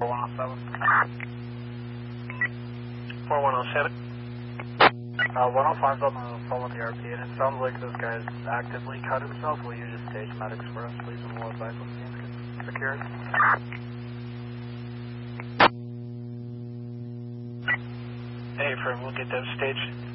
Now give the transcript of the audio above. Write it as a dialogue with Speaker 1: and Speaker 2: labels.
Speaker 1: 4107.
Speaker 2: 4107.
Speaker 1: 105's on the phone with the RP, and it sounds like this guy's actively cut himself. Will you just stage medics for us, please, and we'll advise when the gets secured?
Speaker 2: Hey, Fred, we'll get that staged.